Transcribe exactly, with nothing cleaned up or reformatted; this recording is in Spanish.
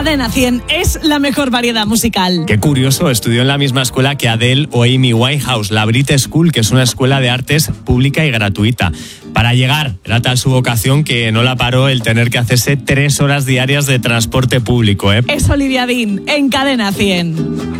Cadena cien es la mejor variedad musical. Qué curioso, estudió en la misma escuela que Adele o Amy Winehouse, la Brit School, que es una escuela de artes pública y gratuita. Para llegar, era tal su vocación que no la paró el tener que hacerse tres horas diarias de transporte público, ¿eh? Es Olivia Dean en Cadena cien.